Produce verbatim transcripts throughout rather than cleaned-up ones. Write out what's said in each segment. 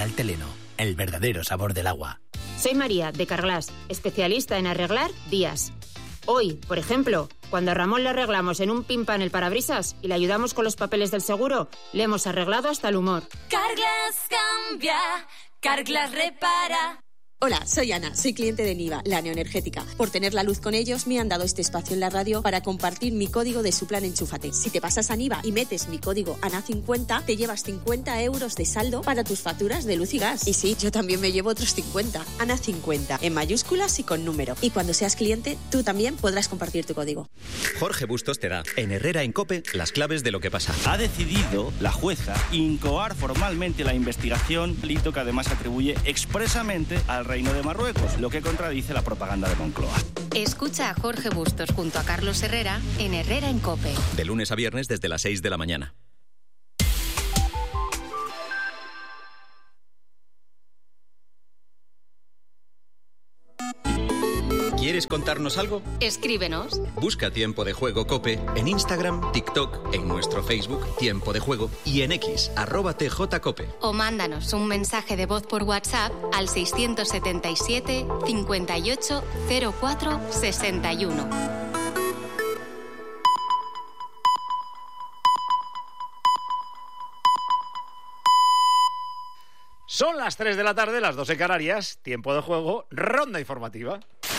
Sal Teleno, el verdadero sabor del agua. Soy María, de Carglass, especialista en arreglar días. Hoy, por ejemplo, cuando a Ramón le arreglamos en un pimpan el parabrisas y le ayudamos con los papeles del seguro, le hemos arreglado hasta el humor. Carglass cambia, Carglass repara. Hola, soy Ana, soy cliente de Niva, la neoenergética. Por tener la luz con ellos, me han dado este espacio en la radio para compartir mi código de su plan Enchúfate. Si te pasas a Niva y metes mi código A N A cincuenta, te llevas cincuenta euros de saldo para tus facturas de luz y gas. Y sí, yo también me llevo otros cincuenta. A N A cincuenta, en mayúsculas y con número. Y cuando seas cliente, tú también podrás compartir tu código. Jorge Bustos te da, en Herrera en COPE, las claves de lo que pasa. Ha decidido la jueza incoar formalmente la investigación, delito que además atribuye expresamente al Reino de Marruecos, lo que contradice la propaganda de Moncloa. Escucha a Jorge Bustos junto a Carlos Herrera en Herrera en COPE. De lunes a viernes desde las seis de la mañana. ¿Quieres contarnos algo? Escríbenos. Busca Tiempo de Juego COPE en Instagram, TikTok, en nuestro Facebook Tiempo de Juego y en X, arroba tjcope. O mándanos un mensaje de voz por WhatsApp al seiscientos setenta y siete, cincuenta y ocho, cero cuatro, sesenta y uno. Son las tres de la tarde, las dos en Canarias. Tiempo de Juego, ronda informativa.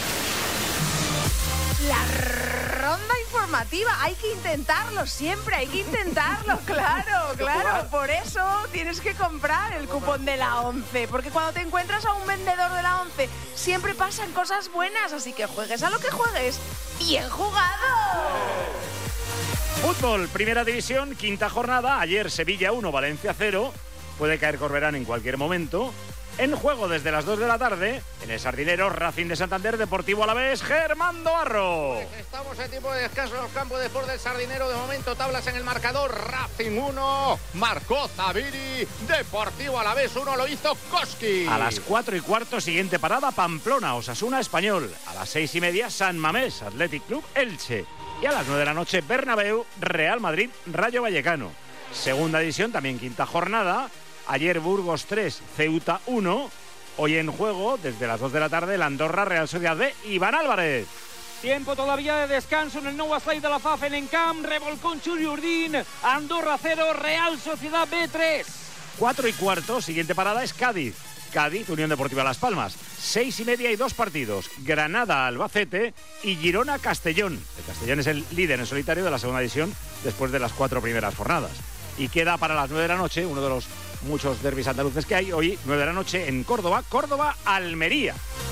La ronda informativa, hay que intentarlo siempre, hay que intentarlo, claro, claro. Por eso tienes que comprar el cupón de la ONCE, porque cuando te encuentras a un vendedor de la ONCE siempre pasan cosas buenas, así que juegues a lo que juegues. ¡Bien jugado! Fútbol, Primera División, quinta jornada. Ayer Sevilla uno, Valencia cero. Puede caer Corberán en cualquier momento. En juego desde las dos de la tarde, en el Sardinero, Racing de Santander, Deportivo Alavés, Germán Doarro. Pues estamos en tiempo de descanso en los campos de Sport del Sardinero. De momento, tablas en el marcador. Racing uno, marcó Zaviri. Deportivo Alavés uno, lo hizo Koski. A las cuatro y cuarto, siguiente parada, Pamplona, Osasuna, Español. A las seis y media, San Mamés, Athletic Club, Elche. Y a las nueve de la noche, Bernabéu, Real Madrid, Rayo Vallecano. Segunda división, también quinta jornada. Ayer Burgos tres, Ceuta uno. Hoy en juego, desde las dos de la tarde, la Andorra, Real Sociedad B, Iván Álvarez. Tiempo todavía de descanso en el nou espai de la F A F en Encamp, revolcón Xuri Urdín, Andorra cero, Real Sociedad B tres. Cuatro y cuarto, siguiente parada es Cádiz. Cádiz, Unión Deportiva Las Palmas. Seis y media y dos partidos. Granada, Albacete y Girona, Castellón. El Castellón es el líder en solitario de la segunda división después de las cuatro primeras jornadas. Y queda para las nueve de la noche, uno de los muchos derbis andaluces que hay hoy, nueve de la noche en Córdoba, Córdoba, Almería.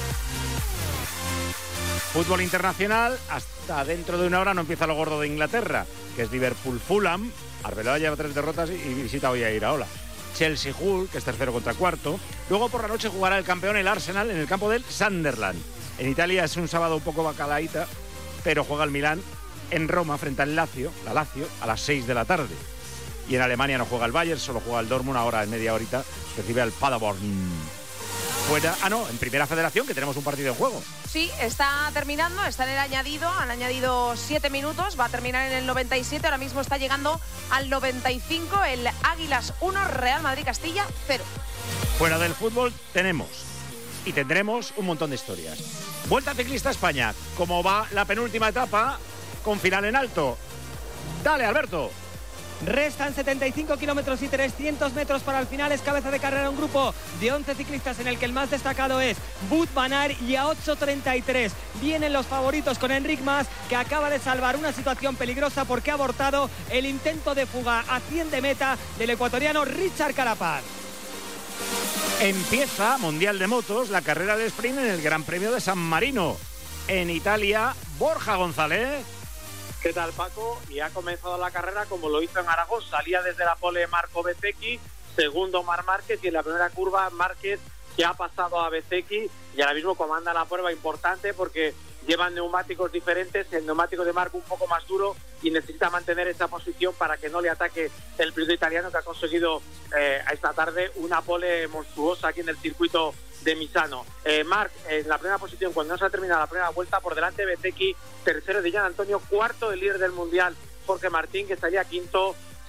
Fútbol internacional, hasta dentro de una hora no empieza lo gordo de Inglaterra, que es Liverpool-Fulham. Arbeloa lleva tres derrotas y visita hoy a Iraola. Chelsea-Hull, que es tercero contra cuarto. Luego por la noche jugará el campeón, el Arsenal, en el campo del Sunderland. En Italia es un sábado un poco bacalaíta, pero juega el Milán en Roma frente al Lazio, la Lazio, a las seis de la tarde. Y en Alemania no juega el Bayern, solo juega el Dortmund, ahora en media horita recibe al Paderborn. Fuera, ah no, en Primera Federación, que tenemos un partido en juego. Sí, está terminando, está en el añadido, han añadido siete minutos, va a terminar en el noventa y siete, ahora mismo está llegando al noventa y cinco, el Águilas uno, Real Madrid Castilla cero. Fuera del fútbol tenemos y tendremos un montón de historias. Vuelta Ciclista a España, como va la penúltima etapa con final en alto. Dale, Alberto. Restan setenta y cinco kilómetros y trescientos metros para el final. Es cabeza de carrera un grupo de once ciclistas en el que el más destacado es Wout van Aert, y a ocho treinta y tres vienen los favoritos con Enric Mas, que acaba de salvar una situación peligrosa porque ha abortado el intento de fuga a cien de meta del ecuatoriano Richard Carapaz. Empieza Mundial de Motos, la carrera de sprint en el Gran Premio de San Marino. En Italia, Borja González. ¿Qué tal, Paco? Y ha comenzado la carrera como lo hizo en Aragón. Salía desde la pole Marco Bezzecchi, segundo Marc Márquez, y en la primera curva Márquez, que ha pasado a Bezzecchi y ahora mismo comanda la prueba importante porque llevan neumáticos diferentes. El neumático de Marco un poco más duro y necesita mantener esa posición para que no le ataque el piloto italiano, que ha conseguido eh, esta tarde una pole monstruosa aquí en el circuito de Misano. Eh, Marc en la primera posición cuando no se ha terminado la primera vuelta, por delante de Bezzecchi, tercero de Gian Antonio, cuarto el líder del mundial Jorge Martín, que estaría quinto,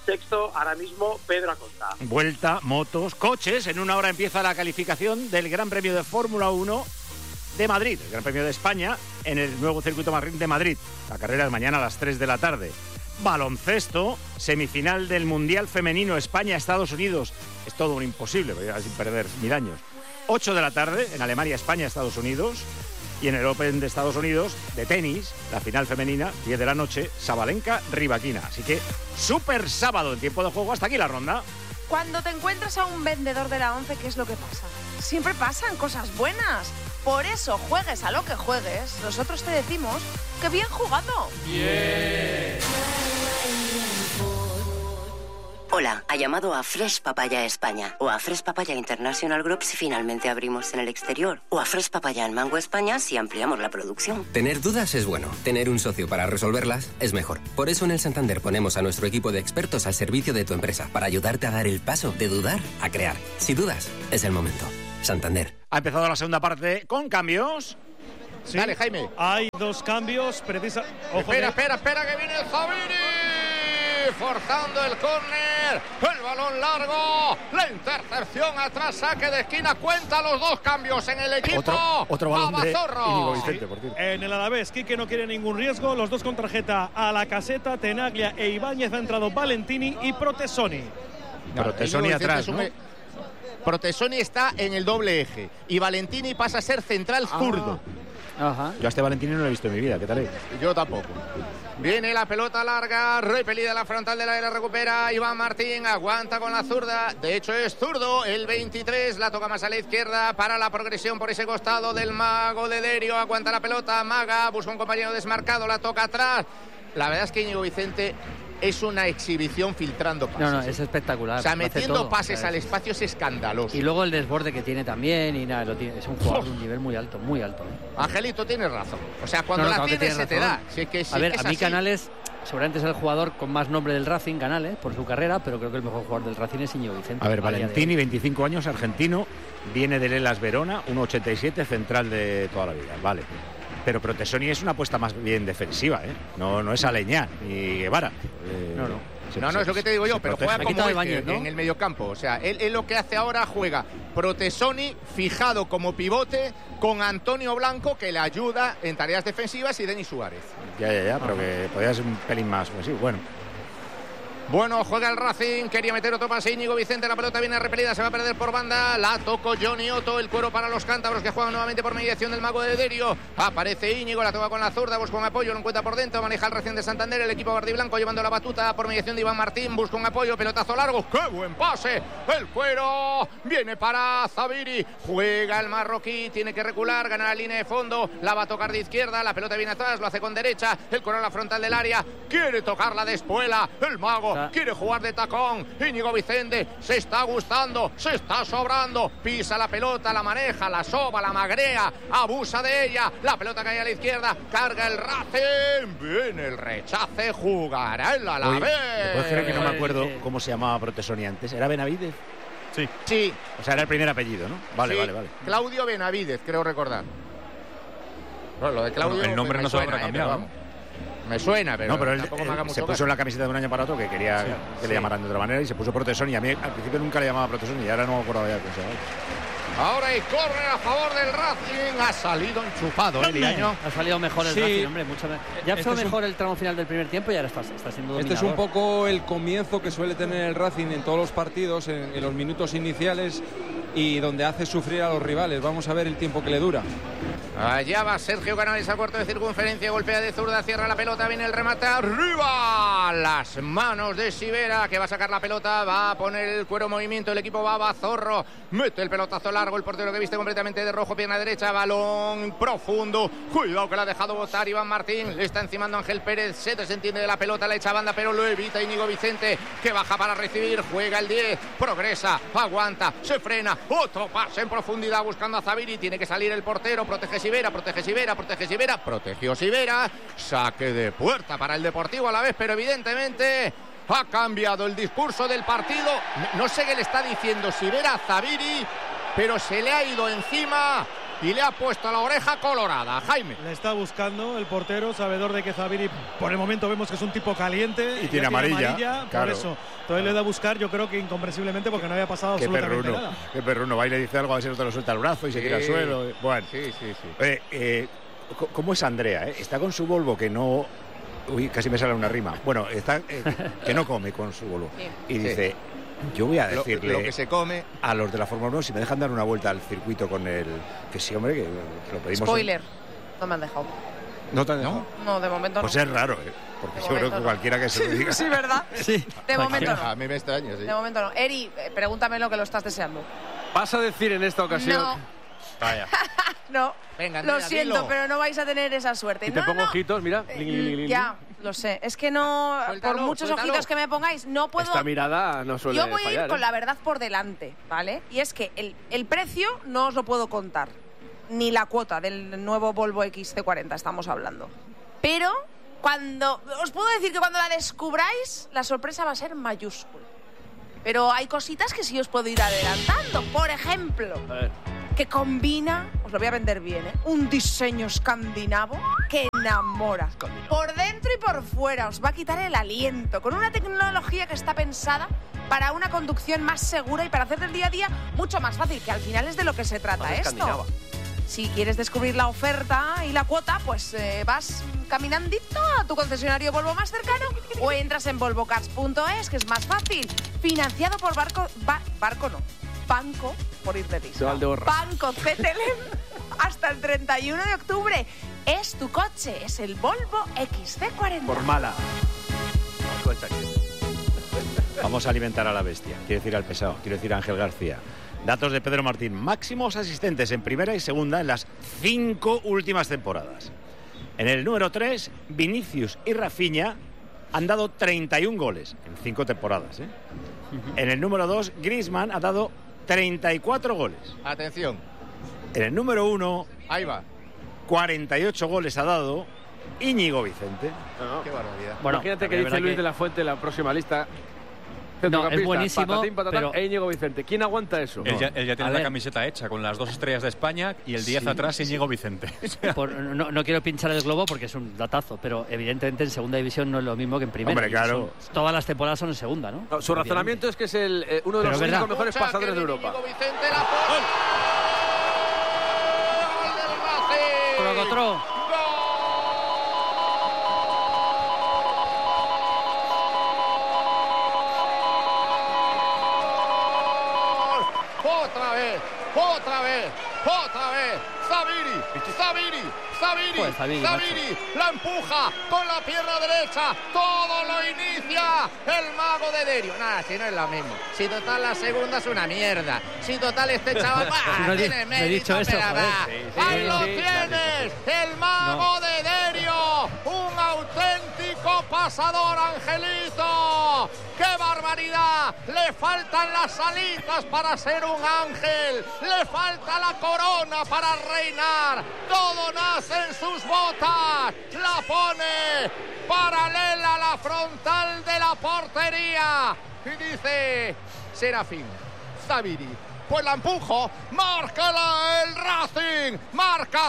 Sexto, ahora mismo, Pedro Acosta. Vuelta, motos, coches. En una hora empieza la calificación del Gran Premio de Fórmula uno de Madrid, el Gran Premio de España, en el nuevo circuito Martín de Madrid. La carrera es mañana a las tres de la tarde. Baloncesto, semifinal del Mundial Femenino España-Estados Unidos. Es todo un imposible, sin perder mil años. ocho de la tarde, en Alemania, España, Estados Unidos. Y en el Open de Estados Unidos, de tenis, la final femenina, diez de la noche, Sabalenka-Rivaquina. Así que, súper sábado en tiempo de juego. Hasta aquí la ronda. Cuando te encuentras a un vendedor de la once, ¿qué es lo que pasa? Siempre pasan cosas buenas. Por eso, juegues a lo que juegues, nosotros te decimos que bien jugado. Bien. Hola, ha llamado a Fresh Papaya España o a Fresh Papaya International Group si finalmente abrimos en el exterior o a Fresh Papaya en Mango España si ampliamos la producción. Tener dudas es bueno, tener un socio para resolverlas es mejor. Por eso en el Santander ponemos a nuestro equipo de expertos al servicio de tu empresa para ayudarte a dar el paso de dudar a crear. Si dudas, es el momento. Santander. Ha empezado la segunda parte con cambios. Sí. Dale, Jaime. Hay dos cambios, precisa... Ojo espera, que... espera, espera, que viene el Zaviri, forzando el córner, el balón largo, la intercepción atrás, saque de esquina, cuenta los dos cambios en el equipo. Otro, otro balón de Íñigo Vicente, sí. por cierto. En el Alavés, Quique no quiere ningún riesgo, los dos con tarjeta a la caseta, Tenaglia e Ibáñez, ha entrado Valentini y Protesoni. Protesoni atrás, ¿no? Protesoni está en el doble eje y Valentini pasa a ser central zurdo. Ah. Ajá. Yo a este Valentini no lo he visto en mi vida, ¿qué tal es? Yo tampoco. Viene la pelota larga, repelida la frontal de la la recupera Iván Martín, aguanta con la zurda, de hecho es zurdo, el veintitrés, la toca más a la izquierda para la progresión por ese costado del mago de Derio, aguanta la pelota, Maga, busca un compañero desmarcado, la toca atrás. La verdad es que Íñigo Vicente es una exhibición filtrando pases. No, no, es espectacular. O sea, metiendo pases al espacio es escandaloso. Y luego el desborde que tiene también, y nada, lo tiene, es un jugador de un nivel muy alto, muy alto. ¿eh? Angelito, tienes razón. O sea, cuando no, no, la claro tienes se te da. Si es que, si a ver, es que a mí así. Canales, seguramente es el jugador con más nombre del Racing, Canales, por su carrera, pero creo que el mejor jugador del Racing es Íñigo Vicente. A ver, Valentini, veinticinco años, argentino, viene del Hellas Verona, uno ochenta y siete, central de toda la vida. Vale. Pero Protesoni es una apuesta más bien defensiva, ¿eh? No, no es Aleñá ni Guevara. Eh, no, no. Se, no, no, es lo que te digo yo, pero juega como este, Ibañez, ¿no? En el mediocampo. O sea, él, él lo que hace ahora juega Protesoni fijado como pivote con Antonio Blanco, que le ayuda en tareas defensivas, y Denis Suárez. Ya, ya, ya, pero que podría ser un pelín más ofensivo. Bueno. Bueno, juega el Racing, quería meter otro pase Íñigo Vicente, la pelota viene repelida, se va a perder por banda, la tocó Johnny Otto, el cuero para los cántabros que juegan nuevamente por mediación del mago de Derio, aparece Íñigo, la toca con la zurda, busca un apoyo, lo encuentra por dentro, maneja el Racing de Santander, el equipo verdiblanco llevando la batuta por mediación de Iván Martín, busca un apoyo, pelotazo largo, ¡qué buen pase! El cuero viene para Zaviri, juega el marroquí, tiene que recular, gana la línea de fondo, la va a tocar de izquierda, la pelota viene atrás, lo hace con derecha, el cuero a la frontal del área, quiere tocarla de espuela, el mago quiere jugar de tacón, Íñigo Vicente se está gustando, se está sobrando, pisa la pelota, la maneja, la soba, la magrea, abusa de ella, la pelota cae a la izquierda, carga el Racing, viene el rechace, jugará el Alavés. ¿Puedes creer que no me acuerdo cómo se llamaba Protesoni antes? ¿Era Benavidez? Sí. Sí. O sea, era el primer apellido, ¿no? Vale, sí. vale, vale. Claudio Benavidez, creo recordar. Bueno, lo de Claudio bueno, el nombre me, no me se suena, habrá cambiado, eh, ¿no? Me suena, pero, no, pero él, tampoco él me haga mucho se puso caso. en la camiseta de un año para otro que quería sí, que sí. le llamaran de otra manera y se puso Protesoni. A mí al principio nunca le llamaba Protesoni y ahora no me acuerdo ya. Ahora hay córner a favor del Racing. Ha salido enchufado, ¿eh, Liaño? Ha salido mejor el sí. Racing, hombre. Mucho me... Ya este fue mejor un... el tramo final del primer tiempo y ahora está, está siendo dominador. Este es un poco el comienzo que suele tener el Racing en todos los partidos, en, en los minutos iniciales, y donde hace sufrir a los rivales. Vamos a ver el tiempo que le dura. Allá va Sergio Canales a cuarto de circunferencia, golpea de zurda, cierra la pelota, viene el remate arriba, las manos de Sivera, que va a sacar la pelota, va a poner el cuero en movimiento, el equipo va a Bazorro, mete el pelotazo largo, el portero que viste completamente de rojo, pierna derecha, balón profundo, cuidado que la ha dejado botar Iván Martín, le está encimando Ángel Pérez, se desentiende de la pelota, le echa banda, pero lo evita Íñigo Vicente, que baja para recibir, juega el diez, progresa, aguanta, se frena, otro pase en profundidad buscando a Zaviri, tiene que salir el portero, protege Sivera, protege Sivera, protege Sivera, protegió Sivera, saque de puerta para el Deportivo Alavés, pero evidentemente ha cambiado el discurso del partido. No sé qué le está diciendo Sivera a Zaviri, pero se le ha ido encima y le ha puesto la oreja colorada. Jaime. Le está buscando el portero, sabedor de que Zaviri por el momento vemos que es un tipo caliente. Y tiene amarilla, tiene amarilla claro. Por eso. Entonces le da a buscar, yo creo que incomprensiblemente, porque no había pasado Qué absolutamente perruno, nada. qué perruno. Va y le dice algo, a ver si no te lo suelta el brazo y se Sí. tira al suelo. Bueno. Sí, sí, sí. Eh, eh, ¿Cómo es Andrea? Eh? Está con su Volvo que no... Uy, casi me sale una rima. Bueno, está eh, que no come con su Volvo. Y dice, Sí. yo voy a Lo- decirle lo que se come. a los de la Fórmula uno si me dejan dar una vuelta al circuito con el... Que sí, hombre, que, que lo pedimos... Spoiler. No me han dejado. ¿No te han dejado? No, de momento Pues no. es raro, ¿eh? Porque De yo creo momento que no. cualquiera que se lo diga... Sí, ¿verdad? Sí. De momento no. A mí me extraña, sí. De momento no. Eri, eh, pregúntame lo que lo estás deseando. ¿Vas a decir en esta ocasión? No. Vaya. No. Venga, Lo Andrea, siento, dilo. pero no vais a tener esa suerte. Y te no, pongo no. ojitos, mira. Lin, lin, lin, lin. Ya, lo sé. Es que no, Suéltalo, por muchos suéltalo. ojitos que me pongáis, no puedo... Esta mirada no suele Yo voy a ir fallar, con ¿eh? la verdad por delante, ¿vale? Y es que el, el precio no os lo puedo contar. Ni la cuota del nuevo Volvo X C cuarenta estamos hablando. Pero cuando... Os puedo decir que cuando la descubráis, la sorpresa va a ser mayúscula. Pero hay cositas que sí os puedo ir adelantando. Por ejemplo... A ver. que combina, os lo voy a vender bien, ¿eh? Un diseño escandinavo que enamora. Por dentro y por fuera, os va a quitar el aliento, con una tecnología que está pensada para una conducción más segura y para hacer del día a día mucho más fácil, que al final es de lo que se trata Más esto. escandinava. Si quieres descubrir la oferta y la cuota, pues eh, vas caminandito a tu concesionario Volvo más cercano o entras en volvo cars punto es, que es más fácil. Financiado por Barco... Ba- barco no. Banco, por ir de Se va pista. al de Borra. Banco C T L M hasta el treinta y uno de octubre. Es tu coche, es el Volvo X C cuarenta. Por mala. Vamos a alimentar a la bestia. Quiero decir al pesado, quiero decir a Ángel García. Datos de Pedro Martín. Máximos asistentes en primera y segunda en las cinco últimas temporadas. En el número tres, Vinicius y Rafinha han dado treinta y un goles en cinco temporadas. ¿eh? En el número dos, Griezmann ha dado treinta y cuatro goles. Atención. En el número uno, Ahí va. cuarenta y ocho goles ha dado Íñigo Vicente. No, no. Qué barbaridad. Bueno, Imagínate que la dice verdad Luis que- de la Fuente en la próxima lista. No, es Centrocampista, buenísimo, patatín, patatán, pero- e Íñigo Vicente. ¿Quién aguanta eso? Él ya, él ya A tiene la ver. camiseta hecha con las dos estrellas de España y el diez Sí, atrás sí. Íñigo Vicente. Por- no, no quiero pinchar el globo porque es un datazo, pero evidentemente en segunda división no es lo mismo que en primera. Hombre, Y claro. son- todas las temporadas son en segunda, ¿no? No, su razonamiento es que es el, eh, uno de Pero los es verdad. cinco mejores Escucha, pasadores que de viene Europa. Íñigo Vicente, la pone. ¡Gol del Racing! Crocotro. Otra vez, otra vez, otra vez. Zaviri, Zaviri, Zaviri, Joder, Zaviri, Zaviri, la empuja con la pierna derecha. Todo lo inicia el mago de Derio. Nada, si no es lo mismo. Si total la segunda es una mierda. Si total este chaval va, Si no he di- tiene no he mérito, dicho eso, pero joder. va. Sí, sí, Ahí sí, lo sí, tienes, el mago de Derio. Un auténtico pasador, Angelito. ¡Qué barbaridad! Le faltan las alitas para ser un ángel. Le falta la corona para reinar. Todo nace en sus botas. La pone paralela a la frontal de la portería. Y dice Serafín, Zaviri. Pues la empujo. Marca el Racing. Marca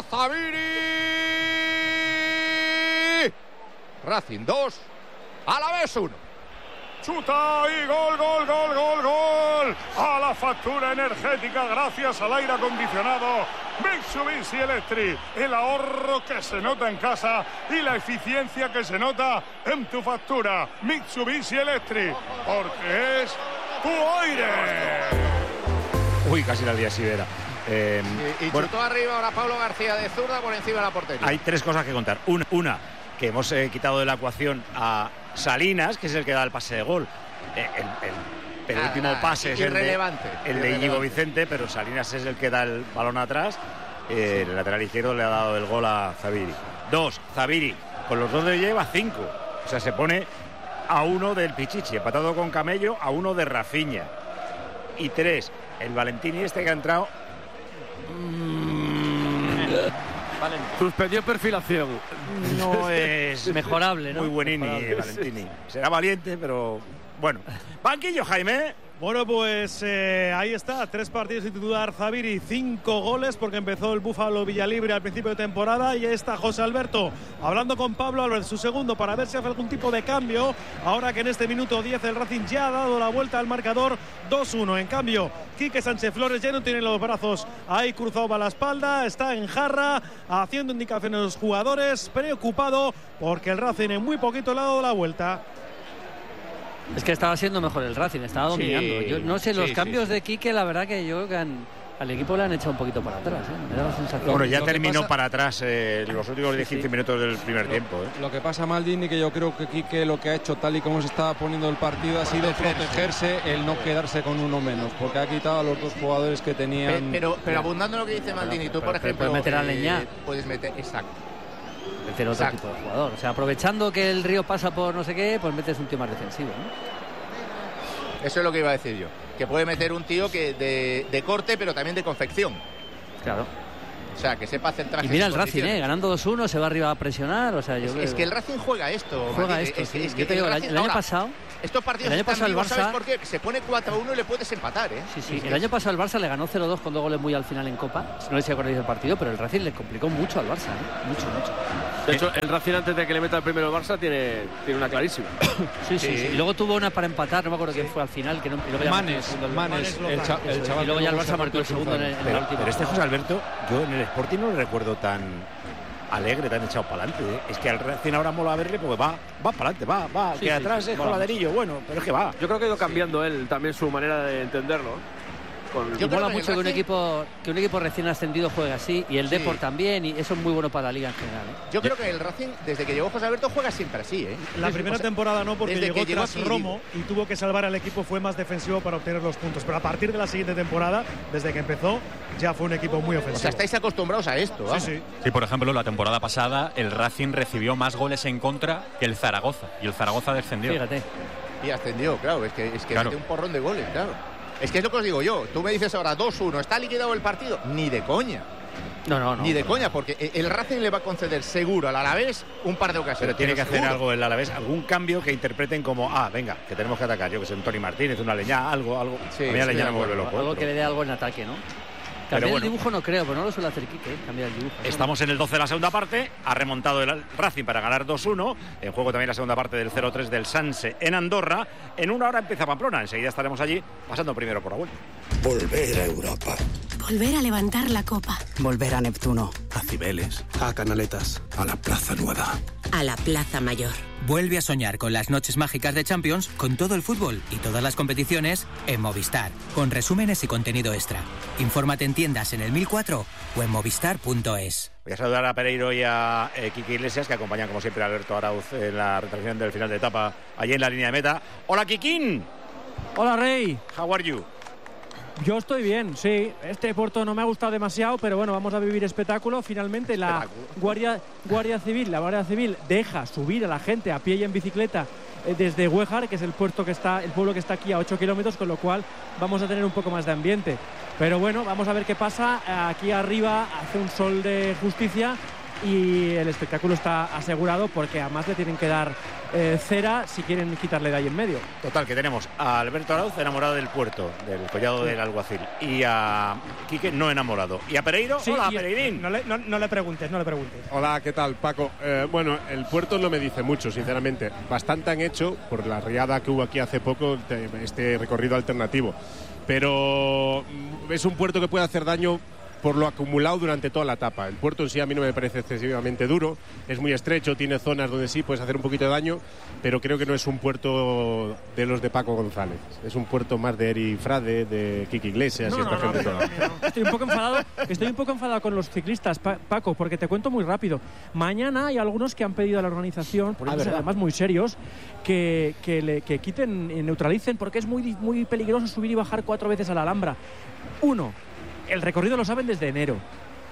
Zaviri. Racing dos. A la vez uno. Chuta y gol, gol, gol, gol, gol. A la factura energética gracias al aire acondicionado Mitsubishi Electric. El ahorro que se nota en casa y la eficiencia que se nota en tu factura. Mitsubishi Electric, porque es tu aire. Uy, casi la día Sibera. Eh, Y, y bueno, chutó arriba ahora Pablo García de zurda por encima de la portería. hay tres cosas que contar. Una, una que hemos eh, quitado de la ecuación a Salinas, que es el que da el pase de gol. Eh, el, el penúltimo Nada, pase es el de, irrelevante, el de irrelevante. Íñigo Vicente, pero Salinas es el que da el balón atrás. Eh, el lateral izquierdo le ha dado el gol a Zaviri. Dos, Zaviri, con los dos de lleva cinco. O sea, se pone a uno del Pichichi, empatado con Camello, a uno de Rafinha. Y tres, el Valentini este que ha entrado. Suspendió perfilación. No es mejorable, ¿no? muy buenini, Mejorable. Valentini. Será valiente, pero bueno. Banquillo, Jaime. Bueno, pues eh, ahí está, tres partidos sin titular Zaviri, cinco goles porque empezó el Búfalo Villalibre al principio de temporada, y ahí está José Alberto hablando con Pablo Álvarez, su segundo, para ver si hace algún tipo de cambio, ahora que en este minuto diez el Racing ya ha dado la vuelta al marcador dos uno. En cambio, Quique Sánchez Flores ya no tiene los brazos ahí cruzados a la espalda, está en jarra, haciendo indicaciones a los jugadores, preocupado porque el Racing en muy poquito le ha dado la vuelta. Es que estaba siendo mejor el Racing, estaba dominando. Sí, yo no sé, los sí, cambios sí. de Quique, la verdad que yo creo que han, al equipo le han echado un poquito para atrás. ¿eh? Me da la sensación. Bueno, ya Lo que terminó pasa- para atrás eh, los últimos diez quince sí. minutos del primer tiempo. ¿eh? Lo que pasa, Maldini, que yo creo que Quique lo que ha hecho tal y como se estaba poniendo el partido ha sido protegerse, el no quedarse con uno menos, porque ha quitado a los dos jugadores que Pe- tenían. Pero, pero abundando en lo que dice Maldini, tú, pero- por pero ejemplo. puedes meter a eh, Leñá. Puedes meter, exacto. Meter otro Exacto. tipo de jugador. O sea, aprovechando que el Río pasa por no sé qué, pues metes un tío más defensivo, ¿no? Eso es lo que iba a decir yo. Que puede meter un tío que de, de corte, pero también de confección. Claro. O sea, que sepa hacer trajes Y mira en el Racing, condiciones. ¿eh? Ganando dos uno, se va arriba a presionar. O sea, yo Es, creo- es que el Racing juega esto. juega Maldini. esto. Es, Sí. es Yo que te digo, el Racing- año, el año ahora, pasado. Estos partidos el año están pasado el vivos, ¿sabes Barça- por qué? Se pone cuatro a uno y le puedes empatar, ¿eh? Sí, sí. El año pasado el Barça le ganó cero dos con dos goles muy al final en Copa. No sé si acordáis del partido, pero el Racing le complicó mucho al Barça, ¿eh? Mucho, mucho. De hecho, el Racing antes de que le meta el primero el Barça tiene, tiene una clarísima. Sí, sí, sí. Y luego tuvo una para empatar, no me acuerdo quién fue al final. Que no, y luego ya Manes, marcó el segundo. Manes, el, cha- el Eso es. chaval. Y luego ya el que Barça marcó el se segundo en, el- en Pero, la última. pero este José Alberto, yo en el Sporting no le recuerdo tan alegre, tan echado para adelante. ¿eh? Es que al Racing ahora mola verle porque va, va para adelante, va, va. Sí, que sí, atrás sí, es mola coladerillo, bueno, pero es que va. Yo creo que ha ido cambiando él también su manera de entenderlo. Con... Y mola mucho que un equipo que un equipo recién ascendido juegue así, y el Sí. Depor también, y eso es muy bueno para la liga en general, ¿eh? Yo creo que el Racing, desde que llegó José Alberto, juega siempre así, ¿eh? La Sí, primera o sea, temporada no, porque desde llegó que llegó tras aquí, Romo y tuvo que salvar al equipo, fue más defensivo para obtener los puntos. Pero a partir de la siguiente temporada, desde que empezó, ya fue un equipo muy O ofensivo. sea, estáis acostumbrados a esto, vamos. Sí, sí. Sí, por ejemplo, la temporada pasada el Racing recibió más goles en contra que el Zaragoza, y el Zaragoza descendió. Fíjate. Y ascendió, claro, es que, es que Claro. mete un porrón de goles, claro. Es que es lo que os digo yo. Tú me dices ahora dos uno, ¿está liquidado el partido? Ni de coña. No, no, no. Ni de pero- coña, porque el Racing le va a conceder seguro al Alavés un par de ocasiones. Pero tiene que hacer seguro. algo el Alavés, algún cambio que interpreten como, ah, venga, que tenemos que atacar. Yo que sé, un Tony Martínez, una Leñá, algo, algo. Sí, a mí la sí, Leñá de no me vuelve acuerdo. loco. Algo pero- que le dé algo en ataque, ¿no? Cambiar Pero bueno. el dibujo no creo, pero no lo suele hacer Quique, ¿eh? Cambiar el dibujo. ¿no? Estamos en el doce de la segunda parte, ha remontado el Racing para ganar dos uno, en juego también la segunda parte del cero tres del Sanse en Andorra. En una hora empieza Pamplona, enseguida estaremos allí pasando primero por la vuelta. Volver a Europa. Volver a levantar la copa. Volver a Neptuno. A Cibeles. A Canaletas. A la Plaza Nueva. A la Plaza Mayor. Vuelve a soñar con las noches mágicas de Champions, con todo el fútbol y todas las competiciones en Movistar, con resúmenes y contenido extra. Infórmate en tiendas en el mil cuatro o en movistar punto es. Voy a saludar a Pereiro y a eh, Quique Iglesias, que acompañan como siempre a Alberto Arauz en la retransmisión del final de etapa allí en la línea de meta. ¡Hola, Kikín! Hola, Rey. How are you? Yo estoy bien, sí. Este puerto no me ha gustado demasiado, pero bueno, vamos a vivir espectáculo. Finalmente la Espectáculo. Guardia, Guardia Civil, la Guardia Civil deja subir a la gente a pie y en bicicleta eh, desde Huejar, que es el puerto que está, el pueblo que está aquí a ocho kilómetros, con lo cual vamos a tener un poco más de ambiente. Pero bueno, vamos a ver qué pasa. Aquí arriba hace un sol de justicia y el espectáculo está asegurado, porque además le tienen que dar eh, cera si quieren quitarle de ahí en medio. Total, que tenemos a Alberto Arauz enamorado del puerto, del collado del alguacil, y a Quique no enamorado. Y a Pereiro, Sí, hola, y- Pereirín. No le, no- no le preguntes, no le preguntes. Hola, ¿qué tal, Paco? Eh, bueno, el puerto no me dice mucho, sinceramente. Bastante han hecho por la riada que hubo aquí hace poco, de este recorrido alternativo. Pero mm, es un puerto que puede hacer daño por lo acumulado durante toda la etapa. El puerto en sí a mí no me parece excesivamente duro, es muy estrecho, tiene zonas donde sí puedes hacer un poquito de daño, pero creo que no es un puerto de los de Paco González. Es un puerto más de Eri Frade, de Quique Iglesias No, y esta no, no, gente no, toda. Estoy un poco enfadado, estoy un poco enfadado con los ciclistas, Pa- Paco, porque te cuento muy rápido. Mañana hay algunos que han pedido a la organización, poniéndose ¿verdad? además muy serios, que, que, le, que quiten y neutralicen, porque es muy, di- muy peligroso subir y bajar cuatro veces a la Alhambra. Uno, el recorrido lo saben desde enero.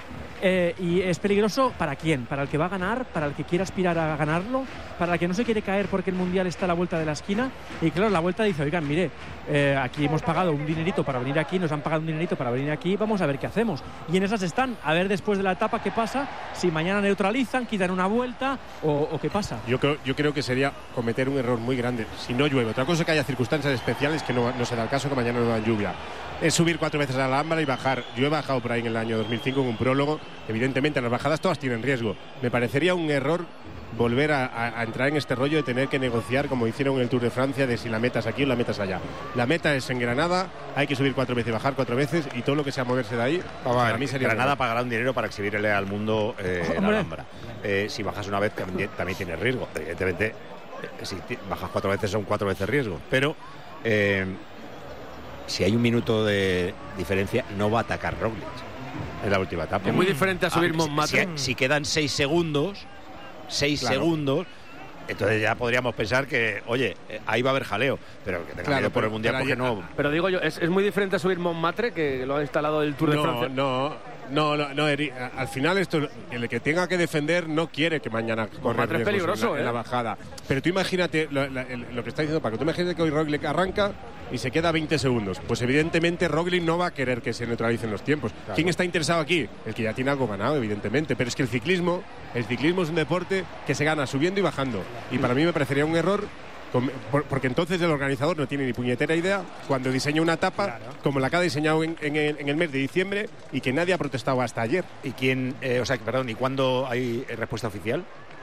Eh, y es peligroso ¿para quién? ¿Para el que va a ganar? ¿Para el que quiere aspirar a ganarlo? ¿Para el que no se quiere caer porque el Mundial está a la vuelta de la esquina? Y claro, la vuelta dice, oigan, mire, eh, aquí hemos pagado un dinerito para venir aquí, nos han pagado un dinerito para venir aquí, vamos a ver qué hacemos. Y en esas están, a ver después de la etapa qué pasa, si mañana neutralizan, quitan una vuelta o, o qué pasa. Yo creo, yo creo que sería cometer un error muy grande si no llueve. Otra cosa es que haya circunstancias especiales que no, no se da el caso, que mañana no dan lluvia. Es subir cuatro veces a la Alhambra y bajar. Yo he bajado por ahí en el año dos mil cinco en un prólogo. Evidentemente las bajadas todas tienen riesgo. Me parecería un error volver a, a, a entrar en este rollo de tener que negociar como hicieron en el Tour de Francia de si la metas aquí o la metas allá. La meta es en Granada, hay que subir cuatro veces y bajar cuatro veces y todo lo que sea moverse de ahí, Vamos a ver, para mí sería Granada bueno. pagará un dinero para exhibirle al mundo eh, la Alhambra. Eh, si bajas una vez también, también tienes riesgo. Evidentemente, eh, si bajas cuatro veces son cuatro veces riesgo. Pero eh, si hay un minuto de diferencia, no va a atacar Roglic en la última etapa. Es muy diferente a subir ah, Montmartre. Si, si quedan seis segundos, seis Claro. segundos, entonces ya podríamos pensar que, oye, eh, ahí va a haber jaleo, pero que tenga Claro, miedo por pero- el Mundial pero porque ahí- no... Pero digo yo, es, es muy diferente a subir Montmartre, que lo ha instalado el Tour de No, Francia. no, no, no, no, Eri, a- al final esto, el que tenga que defender no quiere que mañana corra Montmartre es riesgos peligroso, en la, en la ¿eh? bajada. Pero tú imagínate lo, la- el- lo que está diciendo Paco, tú imagínate que hoy Roglic arranca y se queda veinte segundos. Pues evidentemente Roglic no va a querer que se neutralicen los tiempos. Claro. ¿Quién está interesado aquí? El que ya tiene algo ganado, evidentemente. Pero es que el ciclismo, el ciclismo es un deporte que se gana subiendo y bajando. Y para mí me parecería un error con- por- porque entonces el organizador no tiene ni puñetera idea cuando diseña una etapa como la que ha diseñado en, en el, en el mes de diciembre y que nadie ha protestado hasta ayer. ¿Y quién, eh, o sea, perdón, ¿y cuándo hay respuesta oficial?